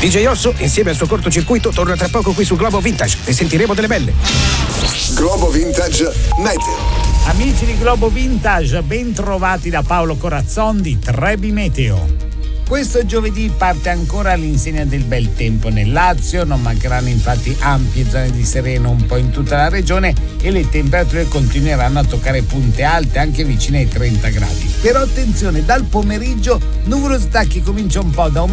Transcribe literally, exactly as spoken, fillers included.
D J Osso, insieme al suo cortocircuito, torna tra poco qui su Globo Vintage e sentiremo delle belle. Globo Vintage Meteo. Amici di Globo Vintage, ben trovati da Paolo Corazzon di Trebi Meteo. Questo giovedì parte ancora all'insegna del bel tempo nel Lazio, non mancheranno infatti ampie zone di sereno un po' in tutta la regione e le temperature continueranno a toccare punte alte anche vicine ai trenta gradi. Però attenzione, dal pomeriggio nuvolosità che comincia un po' da